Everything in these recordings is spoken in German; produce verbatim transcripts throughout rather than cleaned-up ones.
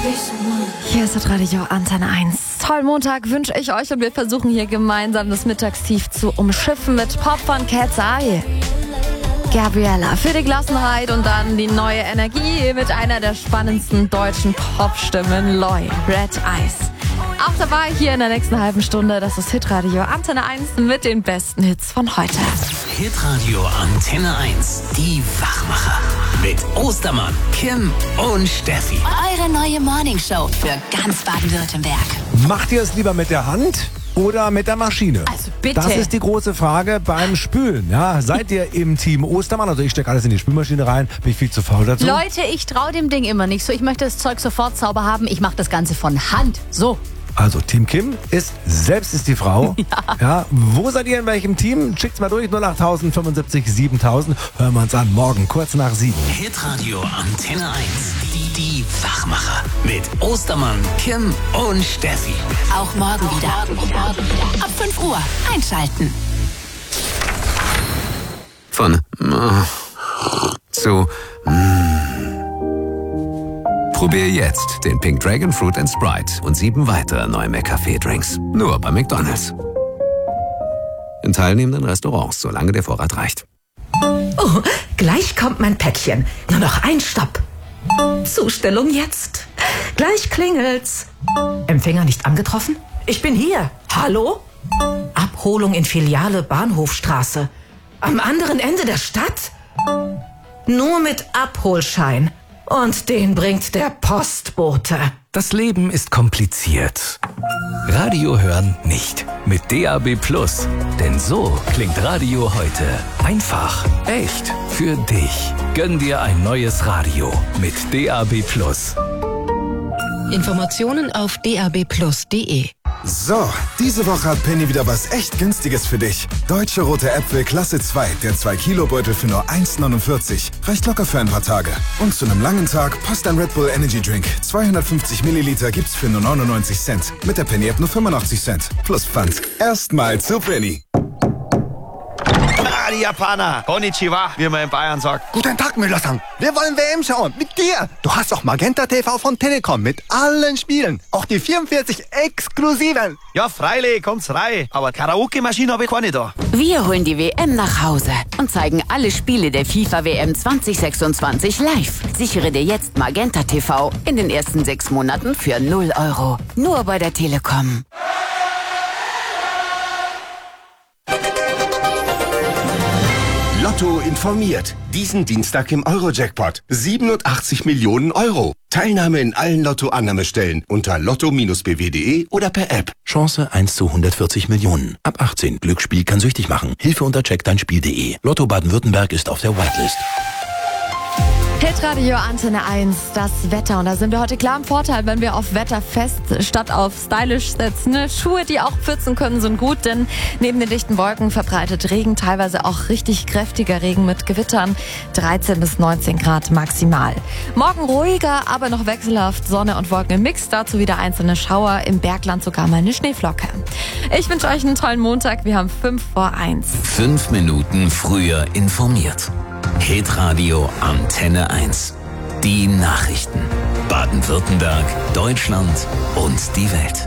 Hier ist das Radio Antenne eins. Tollen Montag wünsche ich euch und wir versuchen hier gemeinsam das Mittagstief zu umschiffen mit Pop von Cat's Eye. Gabriella für die Gelassenheit und dann die neue Energie mit einer der spannendsten deutschen Popstimmen, Loy, Red Eyes. Auch dabei hier in der nächsten halben Stunde, das ist Hitradio Antenne eins mit den besten Hits von heute. Hitradio Antenne eins, die Wachmacher. Mit Ostermann, Kim und Steffi. Eure neue Morningshow für ganz Baden-Württemberg. Macht ihr es lieber mit der Hand oder mit der Maschine? Also bitte. Das ist die große Frage beim Spülen. Ja, seid ihr im Team Ostermann? Also ich stecke alles in die Spülmaschine rein. Bin ich viel zu faul dazu? Leute, ich traue dem Ding immer nicht so. Ich möchte das Zeug sofort sauber haben. Ich mache das Ganze von Hand. So. Also Team Kim ist, selbst ist die Frau. Ja. Ja. Wo seid ihr in welchem Team? Schickt's mal durch, null acht fünfundsiebzig siebentausend. Hören wir uns an, morgen kurz nach sieben. Hitradio Antenne eins, die, die Wachmacher. Mit Ostermann, Kim und Steffi. Auch morgen wieder. Ab fünf Uhr einschalten. Von äh, zu mm. Probier jetzt den Pink Dragon Fruit and Sprite und sieben weitere neue McCafé-Drinks. Nur bei McDonald's. In teilnehmenden Restaurants, solange der Vorrat reicht. Oh, gleich kommt mein Päckchen. Nur noch ein Stopp. Zustellung jetzt. Gleich klingelt's. Empfänger nicht angetroffen? Ich bin hier. Hallo? Abholung in Filiale Bahnhofstraße. Am anderen Ende der Stadt? Nur mit Abholschein. Und den bringt der Postbote. Das Leben ist kompliziert. Radio hören nicht. Mit D A B Plus. Denn so klingt Radio heute. Einfach, echt, für dich. Gönn dir ein neues Radio mit D A B Plus. Informationen auf d a b plus punkt d e. So, diese Woche hat Penny wieder was echt Günstiges für dich. Deutsche rote Äpfel Klasse zwei, der zwei Kilo Beutel für nur eins neunundvierzig. Reicht locker für ein paar Tage. Und zu einem langen Tag passt ein Red Bull Energy Drink. zweihundertfünfzig Milliliter gibt's für nur neunundneunzig Cent. Mit der Penny App nur fünfundachtzig Cent. Plus Pfand. Erstmal zu Penny. Ah, die Japaner. Konnichiwa, wie man in Bayern sagt. Guten Tag, Müller-san. Wir wollen W M schauen. Mit dir. Du hast doch Magenta T V von Telekom mit allen Spielen. Auch die vierundvierzig exklusiven. Ja, freilich, kommt's rein. Aber Karaoke-Maschine habe ich keine da. Wir holen die W M nach Hause und zeigen alle Spiele der FIFA W M zwanzig sechsundzwanzig live. Sichere dir jetzt Magenta T V in den ersten sechs Monaten für null Euro. Nur bei der Telekom. Lotto informiert. Diesen Dienstag im Euro-Jackpot. siebenundachtzig Millionen Euro. Teilnahme in allen Lotto-Annahmestellen unter lotto b w punkt d e oder per App. Chance eins zu hundertvierzig Millionen. Ab achtzehn. Glücksspiel kann süchtig machen. Hilfe unter check dein Spiel punkt d e. Lotto Baden-Württemberg ist auf der Whitelist. Hitradio Antenne eins, das Wetter. Und da sind wir heute klar im Vorteil, wenn wir auf wetterfest statt auf stylisch setzen. Schuhe, die auch pfützen können, sind gut, denn neben den dichten Wolken verbreitet Regen, teilweise auch richtig kräftiger Regen mit Gewittern. dreizehn bis neunzehn Grad maximal. Morgen ruhiger, aber noch wechselhaft. Sonne und Wolken im Mix, dazu wieder einzelne Schauer. Im Bergland sogar mal eine Schneeflocke. Ich wünsche euch einen tollen Montag. Wir haben fünf vor eins. Fünf Minuten früher informiert. Hitradio Antenne eins. Die Nachrichten. Baden-Württemberg, Deutschland und die Welt.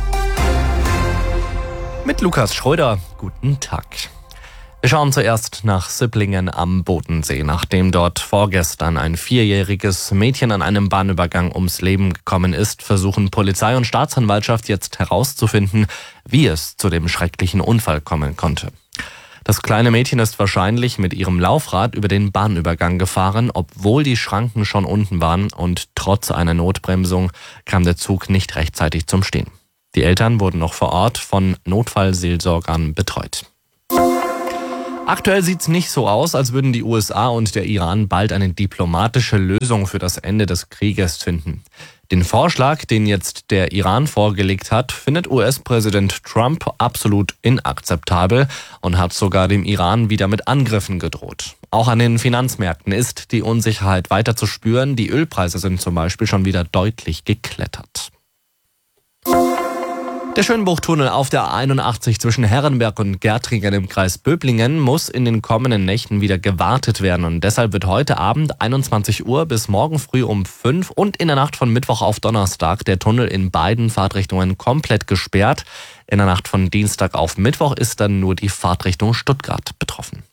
Mit Lukas Schröder. Guten Tag. Wir schauen zuerst nach Sipplingen am Bodensee. Nachdem dort vorgestern ein vierjähriges Mädchen an einem Bahnübergang ums Leben gekommen ist, versuchen Polizei und Staatsanwaltschaft jetzt herauszufinden, wie es zu dem schrecklichen Unfall kommen konnte. Das kleine Mädchen ist wahrscheinlich mit ihrem Laufrad über den Bahnübergang gefahren, obwohl die Schranken schon unten waren, und trotz einer Notbremsung kam der Zug nicht rechtzeitig zum Stehen. Die Eltern wurden noch vor Ort von Notfallseelsorgern betreut. Aktuell sieht's nicht so aus, als würden die U S A und der Iran bald eine diplomatische Lösung für das Ende des Krieges finden. Den Vorschlag, den jetzt der Iran vorgelegt hat, findet U S-Präsident Trump absolut inakzeptabel und hat sogar dem Iran wieder mit Angriffen gedroht. Auch an den Finanzmärkten ist die Unsicherheit weiter zu spüren. Die Ölpreise sind zum Beispiel schon wieder deutlich geklettert. Der Schönbuchtunnel auf der A einundachtzig zwischen Herrenberg und Gärtringen im Kreis Böblingen muss in den kommenden Nächten wieder gewartet werden. Und deshalb wird heute Abend einundzwanzig Uhr bis morgen früh um fünf und in der Nacht von Mittwoch auf Donnerstag der Tunnel in beiden Fahrtrichtungen komplett gesperrt. In der Nacht von Dienstag auf Mittwoch ist dann nur die Fahrtrichtung Stuttgart betroffen.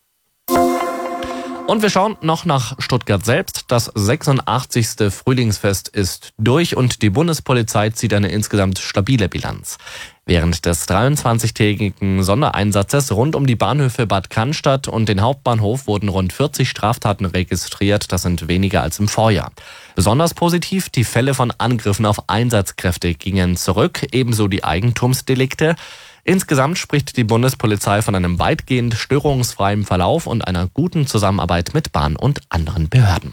Und wir schauen noch nach Stuttgart selbst. Das sechsundachtzigste Frühlingsfest ist durch und die Bundespolizei zieht eine insgesamt stabile Bilanz. Während des dreiundzwanzigtägigen Sondereinsatzes rund um die Bahnhöfe Bad Cannstatt und den Hauptbahnhof wurden rund vierzig Straftaten registriert. Das sind weniger als im Vorjahr. Besonders positiv, die Fälle von Angriffen auf Einsatzkräfte gingen zurück, ebenso die Eigentumsdelikte. Insgesamt spricht die Bundespolizei von einem weitgehend störungsfreien Verlauf und einer guten Zusammenarbeit mit Bahn und anderen Behörden.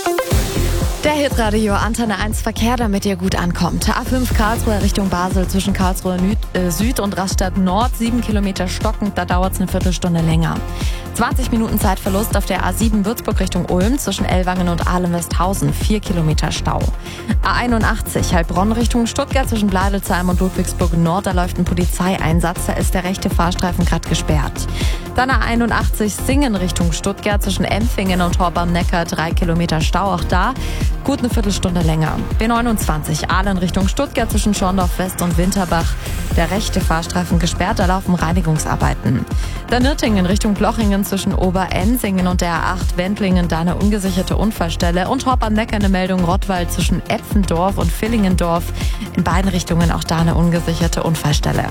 Der Hitradio Antenne eins Verkehr, damit ihr gut ankommt. A fünf Karlsruhe Richtung Basel zwischen Karlsruhe Süd und Rastatt Nord. Sieben Kilometer stockend, da dauert es eine Viertelstunde länger. zwanzig Minuten Zeitverlust auf der A sieben Würzburg Richtung Ulm zwischen Ellwangen und Ahlem-Westhausen. Vier Kilometer Stau. A einundachtzig Heilbronn Richtung Stuttgart zwischen Bleidelsheim und Ludwigsburg Nord. Da läuft ein Polizeieinsatz, da ist der rechte Fahrstreifen gerade gesperrt. Dann A einundachtzig Singen Richtung Stuttgart zwischen Empfingen und Horb am Neckar. Drei Kilometer Stau, auch da gut eine Viertelstunde länger. B neunundzwanzig Ahlen Richtung Stuttgart zwischen Schorndorf West und Winterbach. Der rechte Fahrstreifen gesperrt, da laufen Reinigungsarbeiten. Dann Nürtingen Richtung Blochingen zwischen Oberensingen und der A acht Wendlingen, da eine ungesicherte Unfallstelle. Und Horb am Neckar eine Meldung Rottwald zwischen Epfendorf und Villingendorf. In beiden Richtungen auch da eine ungesicherte Unfallstelle.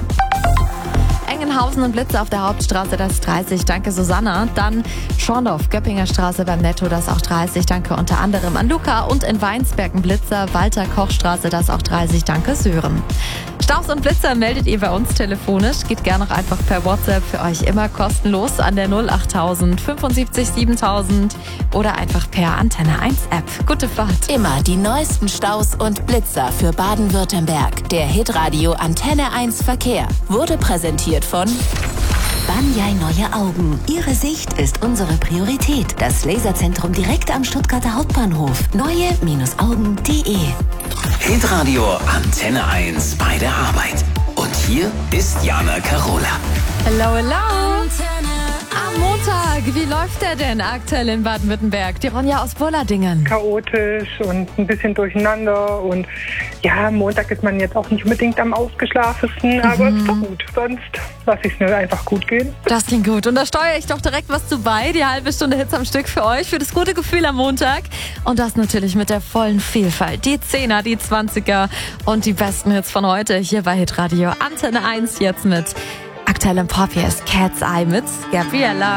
Engenhausen und Blitze auf der Hauptstraße, das ist dreißig, danke Susanna. Dann Schorndorf, Göppinger Straße beim Netto, das ist auch dreißig, danke unter anderem an Luca. Und in Weinsberg ein Blitzer, Walter-Koch-Straße, das ist auch dreißig, danke Sören. Staus und Blitzer meldet ihr bei uns telefonisch, geht gerne auch einfach per WhatsApp, für euch immer kostenlos an der null achttausend fünfundsiebzig siebentausend oder einfach per Antenne eins App. Gute Fahrt. Immer die neuesten Staus und Blitzer für Baden-Württemberg. Der Hitradio Antenne eins Verkehr wurde präsentiert von Banyai Neue Augen. Ihre Sicht ist unsere Priorität. Das Laserzentrum direkt am Stuttgarter Hauptbahnhof. neue Augen punkt de. Hitradio Antenne eins bei der Arbeit. Und hier ist Jana Carola. Hello, hello. Am Montag, wie läuft der denn aktuell in Baden-Württemberg? Die Ronja aus Burladingen. Chaotisch und ein bisschen durcheinander und ja, am Montag ist man jetzt auch nicht unbedingt am ausgeschlafensten, mhm. aber ist doch gut. Sonst lasse ich es mir einfach gut gehen. Das klingt gut und da steuere ich doch direkt was zu bei. Die halbe Stunde Hits am Stück für euch, für das gute Gefühl am Montag. Und das natürlich mit der vollen Vielfalt. Die Zehner, die Zwanziger und die besten Hits von heute hier bei Hitradio Antenne eins jetzt mit aktuellem Pop. Hier ist Cat's Eye mit Gabriella.